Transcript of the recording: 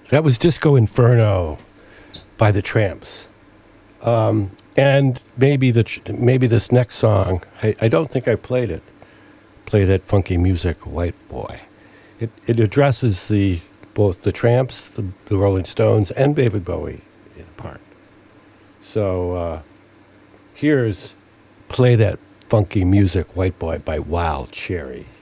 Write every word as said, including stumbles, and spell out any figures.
That was Disco Inferno by the Tramps. Um, and maybe the tr- maybe this next song, I, I don't think I played it. Play That Funky Music, White Boy. It it addresses the both the Tramps, the, the Rolling Stones, and David Bowie in part. So uh, here's Play That Funky Music, White Boy by Wild Cherry.